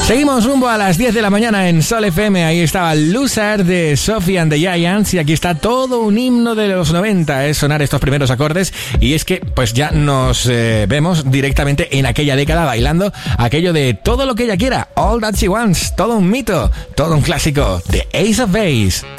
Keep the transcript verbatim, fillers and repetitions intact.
Seguimos rumbo a las diez de la mañana en Sol F M. Ahí estaba Loser de Sophie and the Giants. Y aquí está todo un himno de los noventa, es sonar estos primeros acordes. Y es que pues ya nos eh, vemos directamente en aquella década bailando aquello de todo lo que ella quiera, All That She Wants. Todo un mito, todo un clásico de Ace of Base.